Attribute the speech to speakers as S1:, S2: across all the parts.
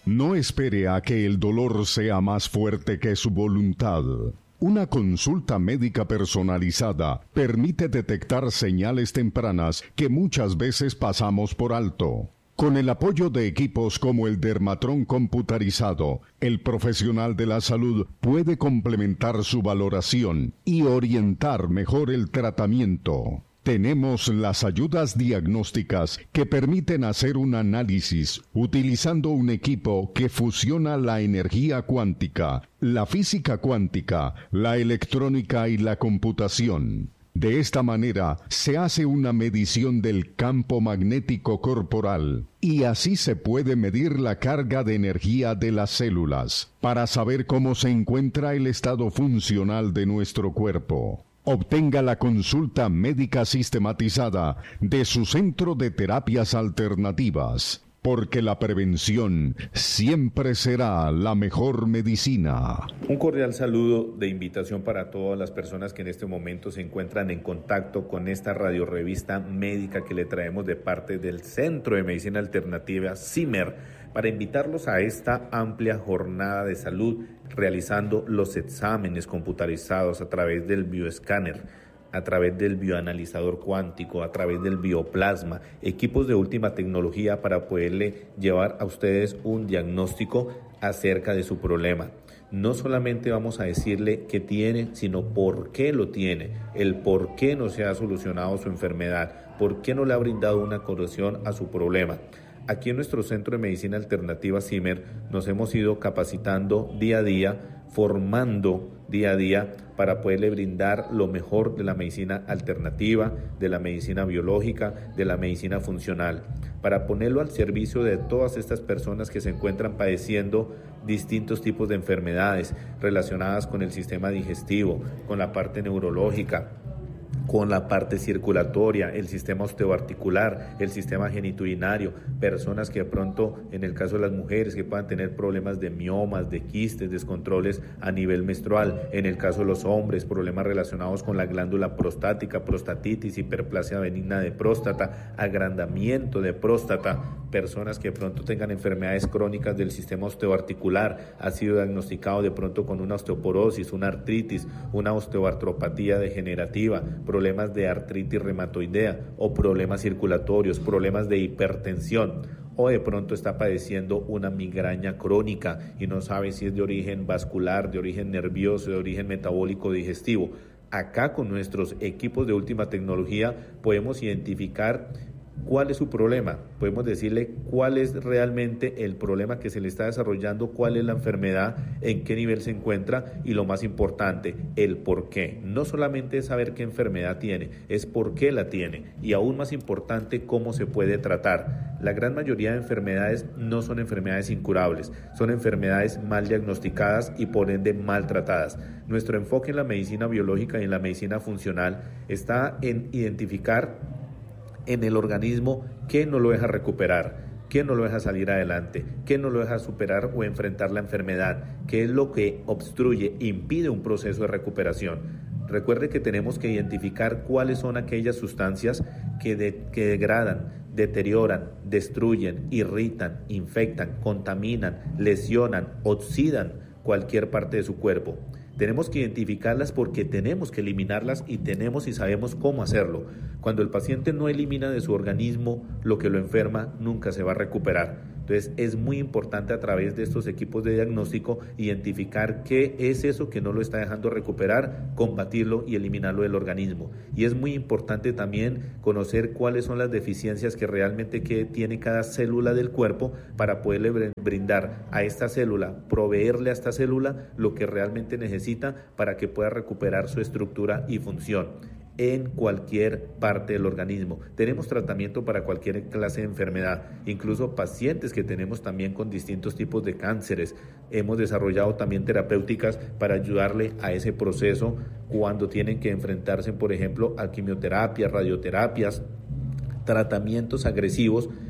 S1: No espere a que el dolor sea más fuerte que su voluntad. Una consulta médica personalizada permite detectar señales tempranas que muchas veces pasamos por alto. Con el apoyo de equipos como el Dermatron computarizado, el profesional de la salud puede complementar su valoración y orientar mejor el tratamiento. Tenemos las ayudas diagnósticas que permiten hacer un análisis utilizando un equipo que fusiona la energía cuántica, la física cuántica, la electrónica y la computación. De esta manera se hace una medición del campo magnético corporal y así se puede medir la carga de energía de las células para saber cómo se encuentra el estado funcional de nuestro cuerpo. Obtenga la consulta médica sistematizada de su centro de terapias alternativas, porque la prevención siempre será la mejor medicina.
S2: Un cordial saludo de invitación para todas las personas que en este momento se encuentran en contacto con esta radiorrevista médica que le traemos de parte del Centro de Medicina Alternativa CIMER, para invitarlos a esta amplia jornada de salud, realizando los exámenes computarizados a través del bioescáner, a través del bioanalizador cuántico, a través del bioplasma, equipos de última tecnología para poderle llevar a ustedes un diagnóstico acerca de su problema. No solamente vamos a decirle qué tiene, sino por qué lo tiene, el por qué no se ha solucionado su enfermedad, por qué no le ha brindado una solución a su problema. Aquí en nuestro Centro de Medicina Alternativa CIMER nos hemos ido capacitando día a día, formando día a día para poderle brindar lo mejor de la medicina alternativa, de la medicina biológica, de la medicina funcional, para ponerlo al servicio de todas estas personas que se encuentran padeciendo distintos tipos de enfermedades relacionadas con el sistema digestivo, con la parte neurológica, con la parte circulatoria, el sistema osteoarticular, el sistema genitourinario, personas que de pronto, en el caso de las mujeres, que puedan tener problemas de miomas, de quistes, descontroles a nivel menstrual, en el caso de los hombres, problemas relacionados con la glándula prostática, prostatitis, hiperplasia benigna de próstata, agrandamiento de próstata, personas que de pronto tengan enfermedades crónicas del sistema osteoarticular, ha sido diagnosticado de pronto con una osteoporosis, una artritis, una osteoartropatía degenerativa, problemas de artritis reumatoidea o problemas circulatorios, problemas de hipertensión, o de pronto está padeciendo una migraña crónica y no sabe si es de origen vascular, de origen nervioso, de origen metabólico digestivo. Acá con nuestros equipos de última tecnología podemos identificar cuál es su problema, podemos decirle cuál es realmente el problema que se le está desarrollando, cuál es la enfermedad, en qué nivel se encuentra y lo más importante, el por qué. No solamente es saber qué enfermedad tiene, es por qué la tiene y aún más importante, cómo se puede tratar. La gran mayoría de enfermedades no son enfermedades incurables, son enfermedades mal diagnosticadas y por ende mal tratadas. Nuestro enfoque en la medicina biológica y en la medicina funcional está en identificar en el organismo qué no lo deja recuperar, qué no lo deja salir adelante, qué no lo deja superar o enfrentar la enfermedad, qué es lo que obstruye, impide un proceso de recuperación. Recuerde que tenemos que identificar cuáles son aquellas sustancias que degradan, deterioran, destruyen, irritan, infectan, contaminan, lesionan, oxidan cualquier parte de su cuerpo. Tenemos que identificarlas porque tenemos que eliminarlas y tenemos y sabemos cómo hacerlo. Cuando el paciente no elimina de su organismo lo que lo enferma, nunca se va a recuperar. Entonces es muy importante a través de estos equipos de diagnóstico identificar qué es eso que no lo está dejando recuperar, combatirlo y eliminarlo del organismo. Y es muy importante también conocer cuáles son las deficiencias que realmente tiene cada célula del cuerpo para poderle brindar a esta célula, proveerle a esta célula lo que realmente necesita para que pueda recuperar su estructura y función en cualquier parte del organismo. Tenemos tratamiento para cualquier clase de enfermedad, incluso pacientes que tenemos también con distintos tipos de cánceres. Hemos desarrollado también terapéuticas para ayudarle a ese proceso cuando tienen que enfrentarse, por ejemplo, a quimioterapia, radioterapias, tratamientos agresivos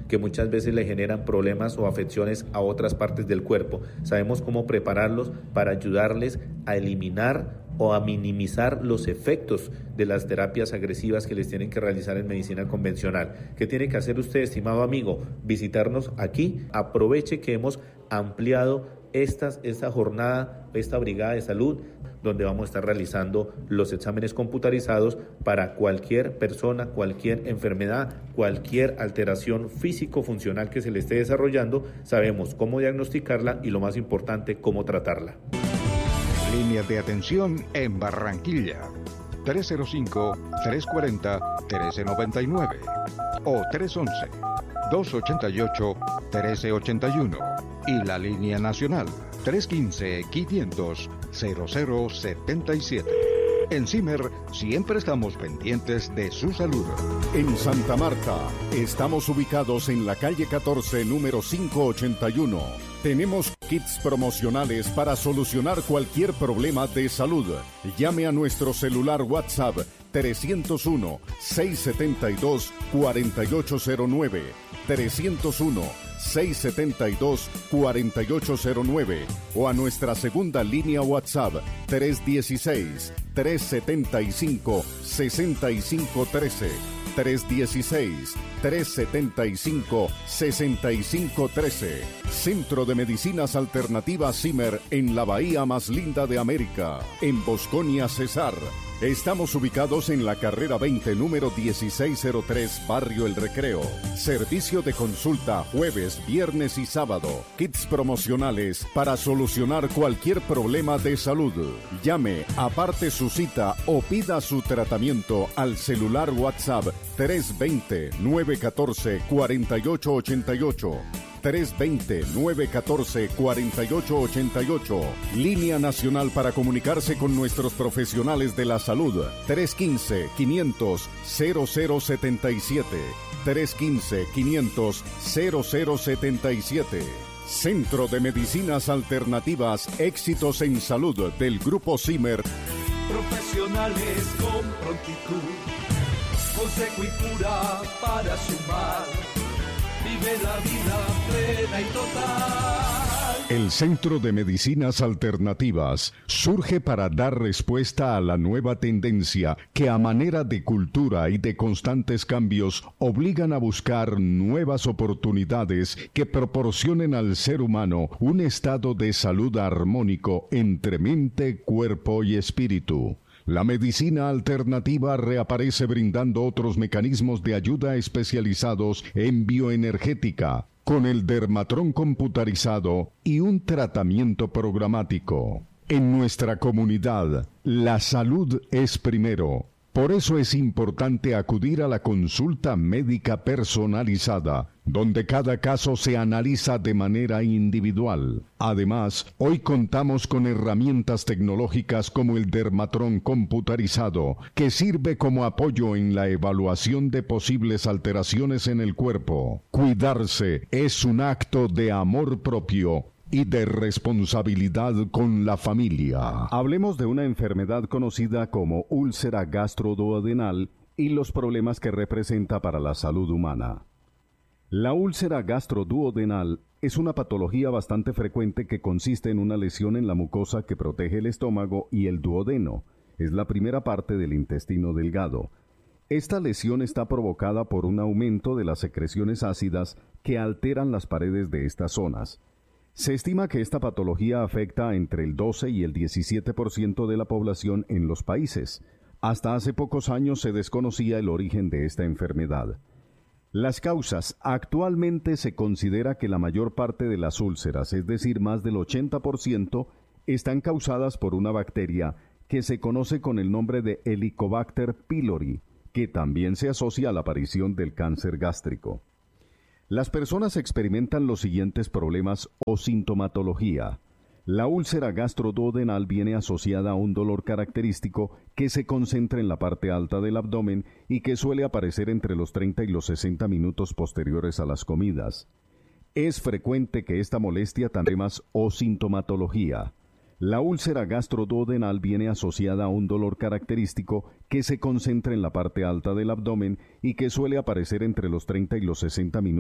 S2: que muchas veces le generan problemas o afecciones a otras partes del cuerpo. Sabemos cómo prepararlos para ayudarles a eliminar o a minimizar los efectos de las terapias agresivas que les tienen que realizar en medicina convencional. ¿Qué tiene que hacer usted, estimado amigo? Visitarnos aquí. Aproveche que hemos ampliado esta jornada, esta brigada de salud, donde vamos a estar realizando los exámenes computarizados para cualquier persona, cualquier enfermedad, cualquier alteración físico-funcional que se le esté desarrollando. Sabemos cómo diagnosticarla y, lo más importante, cómo tratarla.
S3: Líneas de atención en Barranquilla: 305-340-1399 o 311-288-1381, y la línea nacional 315-500-0077. En CIMER siempre estamos pendientes de su salud.
S1: En Santa Marta estamos ubicados en la calle 14, número 581. Tenemos kits promocionales para solucionar cualquier problema de salud. Llame a nuestro celular WhatsApp 301-672-4809, 301-672-4809, o a nuestra segunda línea WhatsApp 316-375-6513, 316-375-6513. Centro de Medicinas Alternativas CIMER, en la bahía más linda de América, en Bosconia, Cesar. Estamos ubicados en la carrera 20, número 1603, Barrio El Recreo. Servicio de consulta jueves, viernes y sábado. Kits promocionales para solucionar cualquier problema de salud. Llame, aparte su cita o pida su tratamiento al celular WhatsApp 320-914-4888. 320-914-4888. Línea nacional para comunicarse con nuestros profesionales de la salud. 315-500-0077. 315-500-0077. Centro de Medicinas Alternativas, éxitos en salud del Grupo CIMER.
S4: Profesionales con prontitud, consejo y cura para sumar. Vive la vida plena y total.
S1: El Centro de Medicinas Alternativas surge para dar respuesta a la nueva tendencia que, a manera de cultura y de constantes cambios, obligan a buscar nuevas oportunidades que proporcionen al ser humano un estado de salud armónico entre mente, cuerpo y espíritu. La medicina alternativa reaparece brindando otros mecanismos de ayuda especializados en bioenergética, con el dermatrón computarizado y un tratamiento programático. En nuestra comunidad, la salud es primero. Por eso es importante acudir a la consulta médica personalizada, donde cada caso se analiza de manera individual. Además, hoy contamos con herramientas tecnológicas como el dermatrón computarizado, que sirve como apoyo en la evaluación de posibles alteraciones en el cuerpo. Cuidarse es un acto de amor propio y de responsabilidad con la familia. Hablemos de una enfermedad conocida como úlcera gastroduodenal y los problemas que representa para la salud humana. La úlcera gastroduodenal es una patología bastante frecuente que consiste en una lesión en la mucosa que protege el estómago y el duodeno. Es la primera parte del intestino delgado. Esta lesión está provocada por un aumento de las secreciones ácidas que alteran las paredes de estas zonas. Se estima que esta patología afecta entre el 12 y el 17% de la población en los países. Hasta hace pocos años se desconocía el origen de esta enfermedad. Las causas: actualmente se considera que la mayor parte de las úlceras, es decir, más del 80%, están causadas por una bacteria que se conoce con el nombre de Helicobacter pylori, que también se asocia a la aparición del cáncer gástrico. Las personas experimentan los siguientes problemas o sintomatología. La úlcera gastroduodenal viene asociada a un dolor característico que se concentra en la parte alta del abdomen y que suele aparecer entre los 30 y los 60 minutos posteriores a las comidas. Es frecuente que esta molestia tenga problemas o sintomatología. La úlcera gastroduodenal viene asociada a un dolor característico que se concentra en la parte alta del abdomen y que suele aparecer entre los 30 y los 60 minutos